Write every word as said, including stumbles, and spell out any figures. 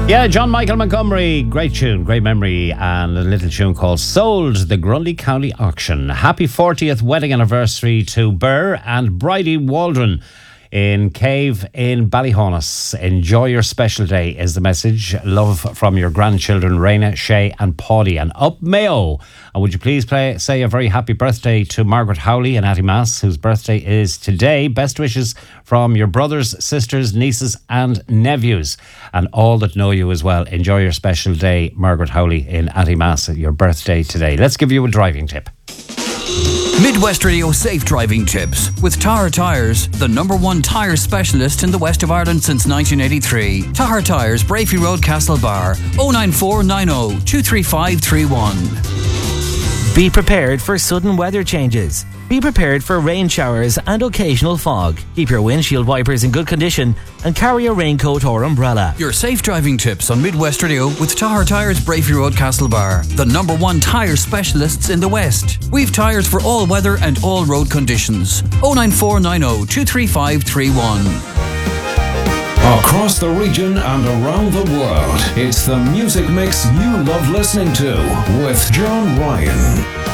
Yeah, John Michael Montgomery, great tune, great memory, and a little tune called Sold, the Grundy County Auction. Happy fortieth wedding anniversary to Burr and Bridie Waldron in Cave in Ballyhonus. Enjoy your special day is the message. Love from your grandchildren, Raina, Shay and Paddy. And up Mayo. And would you please play, say a very happy birthday to Margaret Howley in Attimass, whose birthday is today. Best wishes from your brothers, sisters, nieces and nephews, and all that know you as well. Enjoy your special day, Margaret Howley in Attimass, your birthday today. Let's give you a driving tip. Midwest Radio Safe Driving Tips with Tahar Tyres, the number one tyre specialist in the west of Ireland since nineteen eighty-three. Tahar Tyres, Brafey Road, Castlebar, oh nine four nine oh two three five three one. Be prepared for sudden weather changes. Be prepared for rain showers and occasional fog. Keep your windshield wipers in good condition and carry a raincoat or umbrella. Your safe driving tips on Midwest Radio with Tahar Tyres, Brafey Road, Castlebar, the number one tyre specialists in the West. We've tyres for all weather and all road conditions. oh nine four nine oh two three five three one. Across the region and around the world, it's the music mix you love listening to with John Ryan.